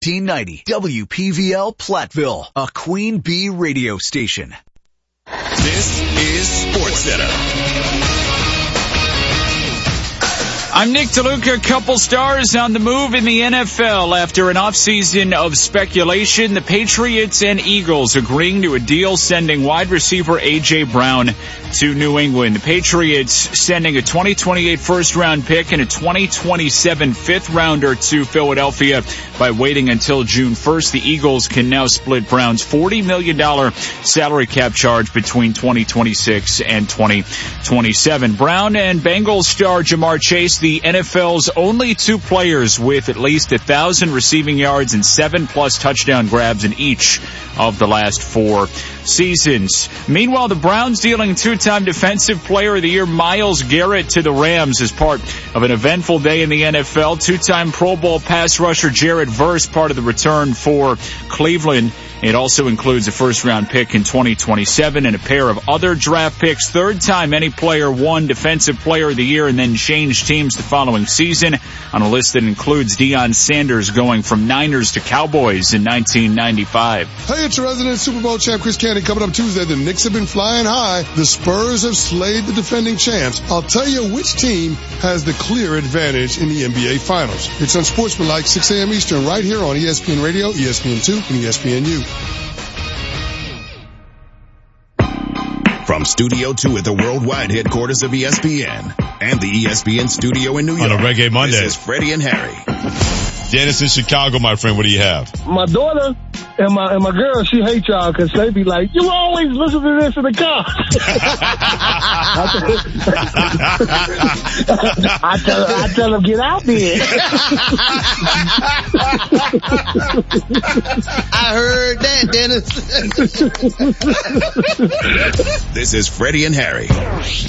1990 WPVL Platteville, a Queen Bee radio station. This is SportsCenter. I'm Nick DeLuca. Couple stars on the move in the NFL after an offseason of speculation. The Patriots and Eagles agreeing to a deal sending wide receiver A.J. Brown to New England. The Patriots sending a 2028 first-round pick and a 2027 fifth-rounder to Philadelphia by waiting until June 1st. The Eagles can now split Brown's $40 million salary cap charge between 2026 and 2027. Brown and Bengals star Jamar Chase, the NFL's only two players with at least 1,000 receiving yards and 7+ touchdown grabs in each of the last 4 seasons. Meanwhile, the Browns dealing two-time Defensive Player of the Year Myles Garrett to the Rams as part of an eventful day in the NFL. Two-time Pro Bowl pass rusher Jared Verse part of the return for Cleveland. It also includes a first-round pick in 2027 and a pair of other draft picks. Third time any player won Defensive Player of the Year and then changed teams the following season on a list that includes Deion Sanders going from Niners to Cowboys in 1995. Hey, it's your resident Super Bowl champ Chris Candy. Coming up Tuesday, the Knicks have been flying high. The Spurs have slayed the defending champs. I'll tell you which team has the clear advantage in the NBA Finals. It's Unsportsmanlike, 6 a.m. Eastern, right here on ESPN Radio, ESPN2, and ESPNU. From Studio 2 at the worldwide headquarters of ESPN and the ESPN studio in New York. On a Reggae Monday. This is Freddie and Harry. Dennis in Chicago, my friend, what do you have? My daughter and my girl, she hates y'all because they be like, you always listen to this in the car. I tell them, get out there. I heard that, Dennis. This is Freddie and Harry.